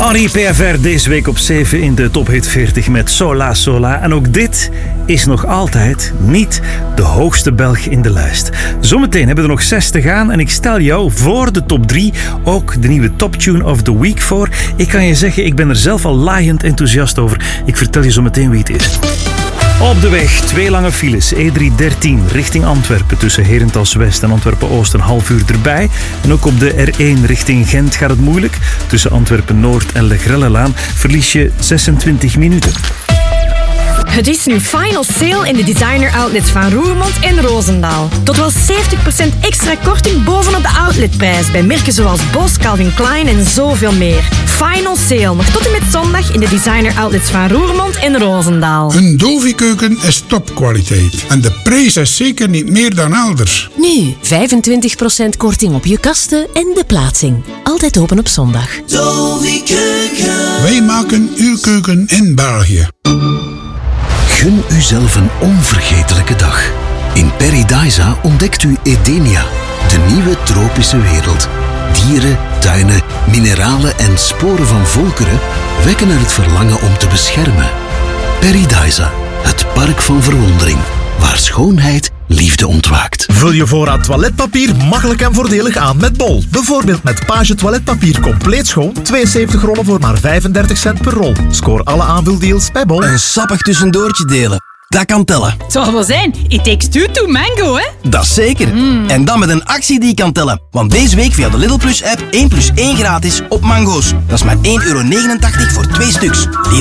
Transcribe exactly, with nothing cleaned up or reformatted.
Henri P F R deze week op zeven in de Top Hit veertig met Sola Sola. En ook dit is nog altijd niet de hoogste Belg in de lijst. Zometeen hebben we er nog zes te gaan en ik stel jou voor de top drie ook de nieuwe Top Tune of the Week voor. Ik kan je zeggen, ik ben er zelf al laaiend enthousiast over. Ik vertel je zo meteen wie het is. Op de weg, twee lange files. E drie dertien richting Antwerpen tussen Herentals West en Antwerpen Oost een half uur erbij. En ook op de R één richting Gent gaat het moeilijk. Tussen Antwerpen Noord en Le Grellelaan verlies je zesentwintig minuten. Het is nu final sale in de designer outlets van Roermond en Roosendaal. Tot wel zeventig procent extra korting bovenop de outletprijs bij merken zoals Bos, Calvin Klein en zoveel meer. Final sale nog tot en met zondag in de designer outlets van Roermond en Roosendaal. Een Dovi-keuken is topkwaliteit en de prijs is zeker niet meer dan elders. Nu vijfentwintig procent korting op je kasten en de plaatsing. Altijd open op zondag. Dovi-keuken. Wij maken uw keuken in België. Gun uzelf een onvergetelijke dag. In Paradisa ontdekt u Edenia, de nieuwe tropische wereld. Dieren, tuinen, mineralen en sporen van volkeren wekken er het verlangen om te beschermen. Paradisa, het park van verwondering, waar schoonheid liefde ontwaakt. Vul je voorraad toiletpapier makkelijk en voordelig aan met Bol. Bijvoorbeeld met Page toiletpapier compleet schoon, tweeënzeventig rollen voor maar vijfendertig cent per rol. Scoor alle aanvuldeals bij Bol. Een sappig tussendoortje delen. Dat kan tellen. Het zal wel zijn. It takes two to mango, hè? Dat is zeker. Mm. En dan met een actie die kan tellen. Want deze week via de Lidl Plus app één plus één gratis op mango's. Dat is maar één euro negenentachtig voor twee stuks. Lidl.